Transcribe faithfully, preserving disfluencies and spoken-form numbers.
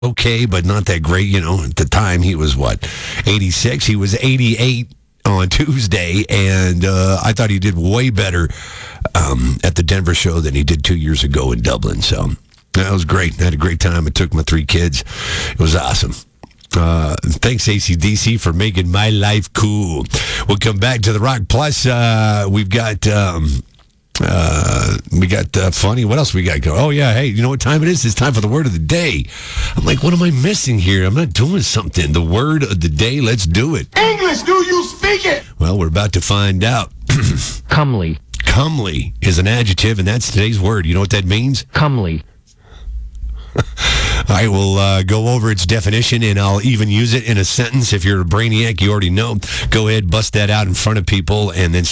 okay, but not that great. You know, at the time he was what, eighty-six? He was eighty-eight on Tuesday, and uh, I thought he did way better um, at the Denver show than he did two years ago in Dublin. So that was great. I had a great time. I took my three kids. It was awesome. Uh, thanks, A C D C, for making my life cool. We'll come back to the Rock Plus. Uh, we've got... Um, Uh, we got uh, funny. What else we got going? Oh, yeah. Hey, you know what time it is? It's time for the word of the day. I'm like, what am I missing here? I'm not doing something. The word of the day. Let's do it. English, do you speak it? Well, we're about to find out. Comely. Comely is an adjective, and that's today's word. You know what that means? Comely. I will uh, go over its definition, and I'll even use it in a sentence. If you're a brainiac, you already know. Go ahead, bust that out in front of people, and then